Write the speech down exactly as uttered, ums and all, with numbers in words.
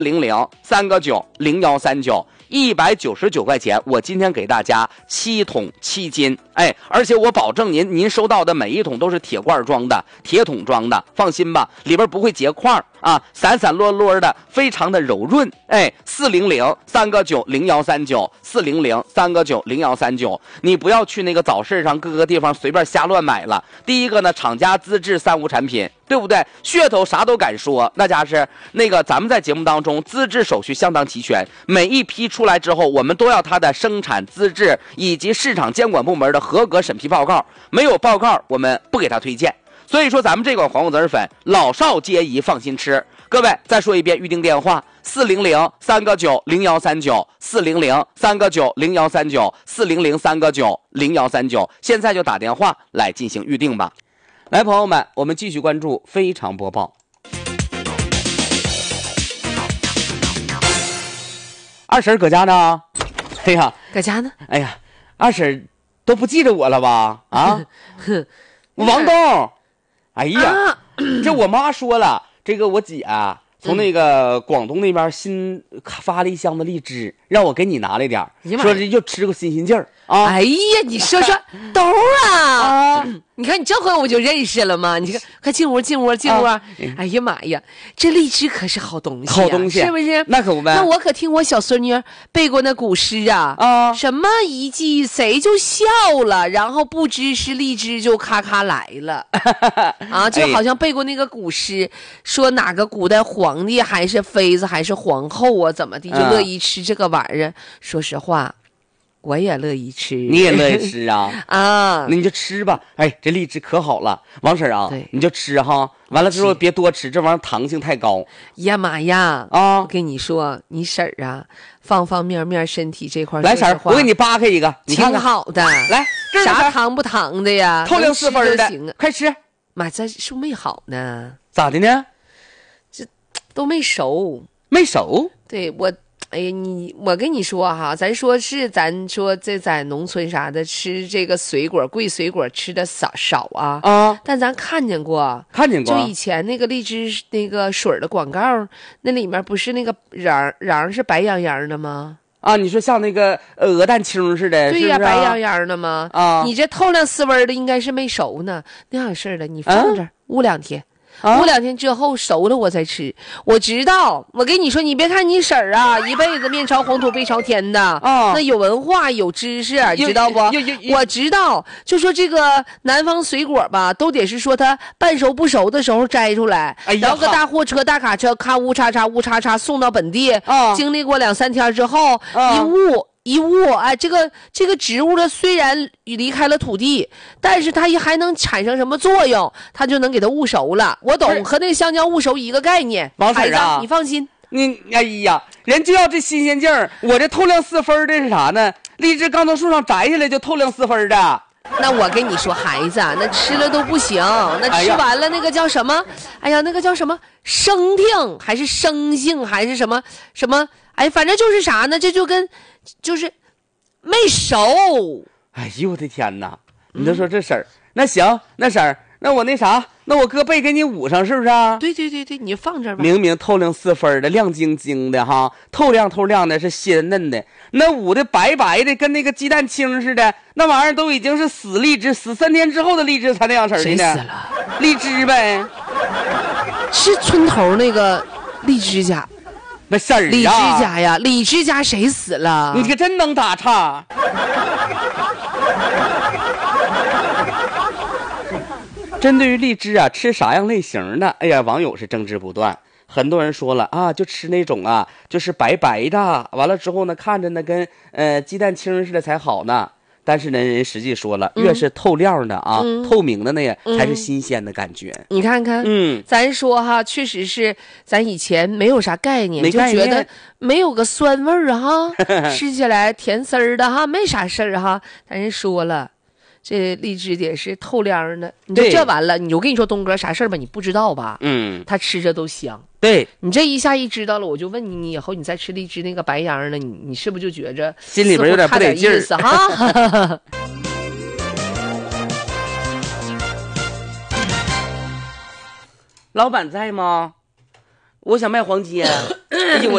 零零三个九零幺三九。一百九十九块钱，我今天给大家七桶七斤，哎，而且我保证您您收到的每一桶都是铁罐装的，铁桶装的，放心吧，里边不会结块啊，散散落落的，非常的柔润，哎，四零零三个九零幺三九，四零零三个九零幺三九，你不要去那个早市上各个地方随便瞎乱买了。第一个呢，厂家资质三无产品，对不对？噱头啥都敢说，那家是那个咱们在节目当中资质手续相当齐全，每一批出来之后，我们都要它的生产资质以及市场监管部门的合格审批报告，没有报告我们不给他推荐。所以说咱们这款黄瓜子粉老少皆宜，放心吃。各位再说一遍预定电话：四零零三个九零幺三九，四零零三个九零幺三九，四零零三个九零幺三九，现在就打电话来进行预定吧。来，朋友们，我们继续关注非常播报。二婶搁家呢？哎呀， 搁家呢？ 哎呀，二婶都不记着我了吧？啊，王东，哎呀，啊、这我妈说了，这个我姐啊，从那个广东那边新发了一箱子荔枝，让我给你拿来点儿，说这又吃个新鲜劲儿啊！ 哎呀，你说说豆啊！啊你看你这回我就认识了嘛！你看，快进屋，进屋，进屋！啊、哎呀妈呀，这荔枝可是好东西、啊， 好东西， 是不是？ 那可不呗。 那我可听我小孙女背过那古诗啊，啊，什么一记谁就笑了，然后不知是荔枝就咔咔来了，啊，就好像背过那个古诗，说哪个古代皇帝还是妃子还是皇后啊，怎么的就乐意吃这个玩意儿、啊。说实话。我也乐意吃， 你也乐意吃啊？ 啊， 那你就吃吧。哎，这荔枝可好了，王婶啊，你就吃哈。完了之后别多吃，这玩意儿糖性太高。 呀妈呀！ 啊， 我跟你说，你婶儿啊，方方面面身体这块， 来婶儿，我给你扒开一个，你看看挺好的。 来， 啥糖不糖的呀？ 透亮四分的， 行啊， 快吃。 妈，这是不是没好呢？ 咋的呢？ 这都没熟， 没熟。 对我。哎呀，你我跟你说哈，咱说是咱说这在农村啥的吃这个水果贵水果吃的少少啊啊，但咱看见过， 看见过， 就以前那个荔枝那个水的广告，那里面不是那个瓤瓤是白洋洋的吗？ 啊，你说像那个鹅蛋清似的， 对呀， 是不是啊、 白洋洋的吗？ 啊， 你这透亮丝纹的应该是没熟呢，那样式的，你放这儿捂、啊、两天。 啊、 捂两天之后熟了我再吃，我知道。我跟你说，你别看你婶儿啊，一辈子面朝黄土背朝天的啊，那有文化有知识，你知道不？我知道，就说这个南方水果吧，都得是说它半熟不熟的时候摘出来，哎、然后个大货车、大卡车，咔呜嚓嚓呜嚓嚓送到本地，啊、经历过两三天之后，啊、一捂。一捂，哎，这个这个植物呢，虽然离开了土地，但是它也还能产生什么作用？它就能给它捂熟了。我懂，和那香蕉捂熟一个概念。 王婶啊， 你放心， 你哎呀，人就要这新鲜劲儿。我这透亮四分的是啥呢？荔枝刚从树上摘下来就透亮四分的。 那我跟你说，孩子，那吃了都不行，那吃完了那个叫什么？哎呀，那个叫什么生听还是生性还是什么什么？哎，反正就是啥呢？这就跟。就是没熟， 哎呦我的天哪！你都说这婶儿、嗯，那行，那婶儿，那我那啥，那我搁背给你捂上，是不是啊？ 对对对对，你就放这儿吧。 明明透亮四分的，亮晶晶的哈，透亮透亮的，是鲜嫩的。那捂的白白的，跟那个鸡蛋清似的，那玩意儿都已经是死荔枝，死三天之后的荔枝才那样式的呢。 谁死了？ 荔枝呗， 是村头那个荔枝家。 那事儿啊， 李之家呀，李之家谁死了？ 你可真能打岔。针对于荔枝啊，吃啥样类型的？哎呀，网友是争执不断。很多人说了啊，就吃那种啊，就是白白的，完了之后呢，看着呢跟呃鸡蛋清似的才好呢。但是呢，人实际说了，越是透亮的啊，嗯、透明的那个、嗯、才是新鲜的感觉。 你看看，嗯，咱说哈，确实是咱以前没有啥概念，就觉得没有个酸味儿哈，吃起来甜丝儿的哈，没啥事儿哈。但人说了，这荔枝也是透亮的。你说这完了，你我跟你说，东哥啥事儿吧？你不知道吧？嗯，他吃着都香。 对你这一下一知道了，我就问你，你以后你再吃荔枝那个白秧的，你你是不是就觉着心里边有点不得劲儿意思哈？ 老板在吗？我想卖黄金。 哎呦我